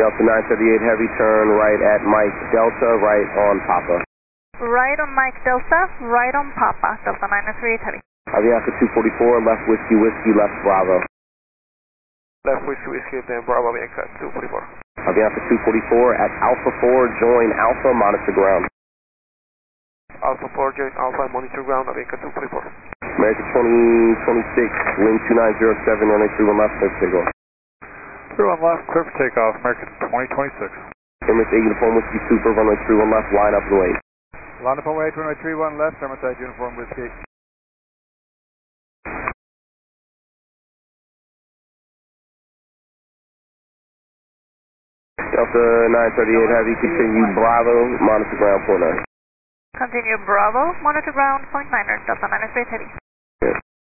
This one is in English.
Delta 938 Heavy, turn right at Mike Delta, right on Papa. Right on Mike Delta, right on Papa, Delta 938 Heavy. Avianca 244, left Whiskey Whiskey, left Bravo. Left Whiskey Whiskey, then Bravo, Avianca 244. Avianca 244 at Alpha 4, join Alpha, monitor ground. Alpha 4, join Alpha, monitor ground, Avianca 244. American 2026, wind 2907, runway 31 left, clear for takeoff. 31 left, clear for takeoff, American 2026. Emirates 8 Uniform Whiskey Super, runway 31 left, line up and wait. Line up and wait, runway 31 left, Emirates 8 Uniform Whiskey. Delta 938 Heavy, continue Bravo, monitor ground 49. Continue Bravo, monitor ground, .9er, Delta 938 Heavy.